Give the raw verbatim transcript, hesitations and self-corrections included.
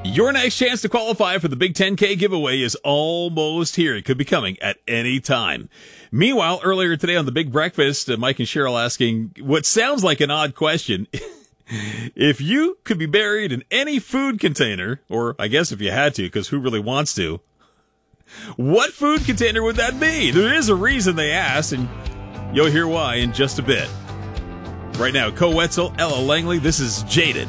Your next chance to qualify for the Big ten K giveaway is almost here. It could be coming at any time. Meanwhile, earlier today on the Big Breakfast, uh, Mike and Cheryl asking what sounds like an odd question. If you could be buried in any food container, or I guess if you had to, because who really wants to, what food container would that be? There is a reason they asked, and you'll hear why in just a bit. Right now, Co Wetzel, Ella Langley, this is Jaded.